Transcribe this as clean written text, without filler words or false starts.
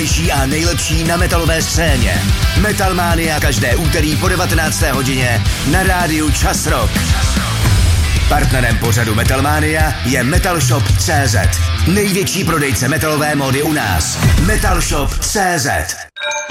A nejlepší na metalové scéně. Metalmania každé úterý po 19. hodině na rádiu Čas Rock. Partnerem pořadu Metalmania je Metalshop.cz. Největší prodejce metalové módy u nás. Metalshop.cz.